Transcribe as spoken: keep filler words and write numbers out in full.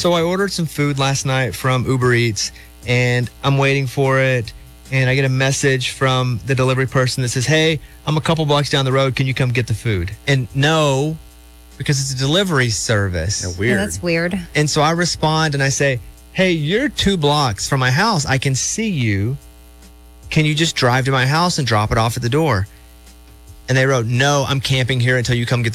So I ordered some food last night from Uber Eats, and I'm waiting for it. And I get a message from the delivery person that says, hey, I'm a couple blocks down the road. Can you come get the food? And no, because it's a delivery service. Yeah, weird. Yeah, that's weird. And so I respond and I say, hey, you're two blocks from my house. I can see you. Can you just drive to my house and drop it off at the door? And they wrote, no, I'm camping here until you come get the